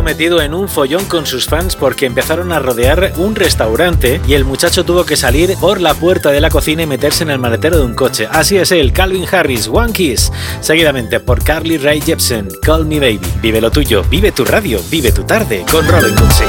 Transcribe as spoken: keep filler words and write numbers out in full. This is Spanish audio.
metido en un follón con sus fans porque empezaron a rodear un restaurante y el muchacho tuvo que salir por la puerta de la cocina y meterse en el maletero de un coche. Así es él, Calvin Harris, One Kiss, seguidamente por Carly Rae Jepsen, Call Me Baby. Vive lo tuyo, vive tu radio, vive tu tarde con Robin Cootsy.